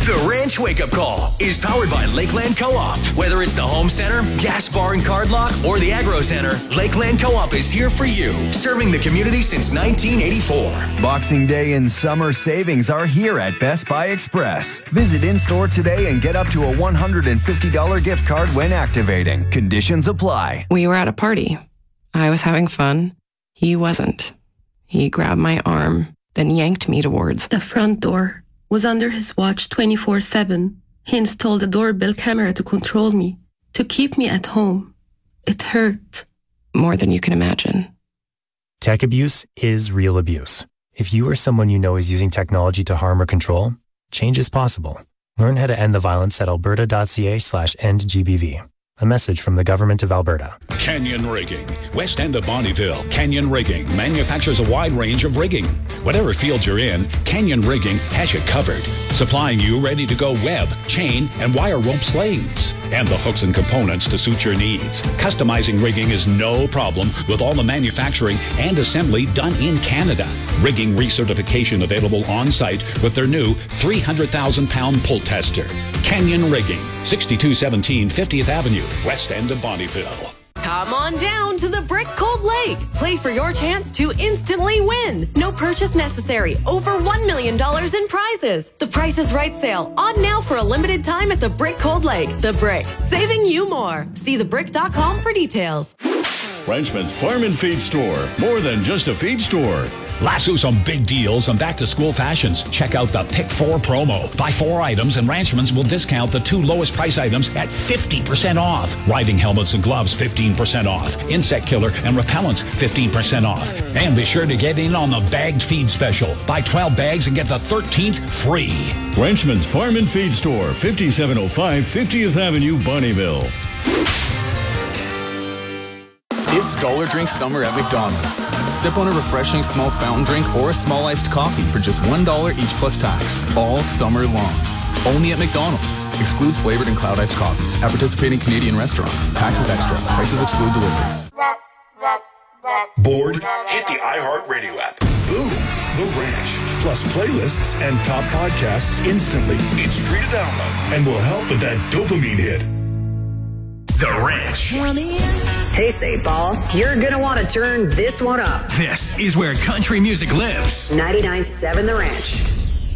The Ranch Wake Up Call is powered by Lakeland Co-op. Whether it's the home center, gas bar and card lock, or the agro center, Lakeland Co-op is here for you, serving the community since 1984. Boxing Day and summer savings are here at Best Buy Express. Visit in-store today and get up to a $150 gift card when activating. Conditions apply. We were at a party. I was having fun. He wasn't. He grabbed my arm, then yanked me towards the front door. Was under his watch 24/7. He installed a doorbell camera to control me, to keep me at home. It hurt. More than you can imagine. Tech abuse is real abuse. If you or someone you know is using technology to harm or control, change is possible. Learn how to end the violence at alberta.ca/endgbv. A message from the Government of Alberta. Canyon Rigging. West end of Bonnyville. Canyon Rigging manufactures a wide range of rigging. Whatever field you're in, Canyon Rigging has you covered. Supplying you ready-to-go web, chain, and wire rope slings. And the hooks and components to suit your needs. Customizing rigging is no problem with all the manufacturing and assembly done in Canada. Rigging recertification available on-site with their new 300,000-pound pull tester. Canyon Rigging, 6217 50th Avenue, West End of Bonnyville. Come on down to the Brick Cold Lake. Play for your chance to instantly win. No purchase necessary. Over $1 million in prizes. The Price is Right sale on now for a limited time at the Brick Cold Lake. The Brick, saving you more. See thebrick.com for details. Ranchman's Farm and Feed Store. More than just a feed store. Lasso some big deals on back-to-school fashions. Check out the Pick 4 promo. Buy 4 items and Ranchman's will discount the 2 lowest price items at 50% off. Riding helmets and gloves, 15% off. Insect killer and repellents, 15% off. And be sure to get in on the bagged feed special. Buy 12 bags and get the 13th free. Ranchman's Farm and Feed Store, 5705 50th Avenue, Bonnyville. It's Dollar Drink Summer at McDonald's. Sip on a refreshing small fountain drink or a small iced coffee for just $1 each plus tax, all summer long. Only at McDonald's. Excludes flavored and cloud iced coffees at participating Canadian restaurants. Taxes extra. Prices exclude delivery. Bored? Hit the iHeartRadio app. Boom. The Ranch. Plus playlists and top podcasts instantly. It's free to download and will help with that dopamine hit. The Ranch. Hey, St. Paul, you're going to want to turn this one up. This is where country music lives. 99.7 The Ranch.